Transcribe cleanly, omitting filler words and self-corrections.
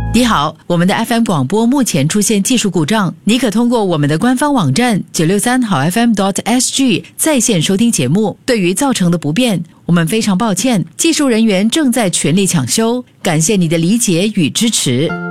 你好，我们的 FM 广播目前出现技术故障，你可通过我们的官方网站963好 FM.sg 在线收听节目。对于造成的不便，我们非常抱歉，技术人员正在全力抢修，感谢你的理解与支持。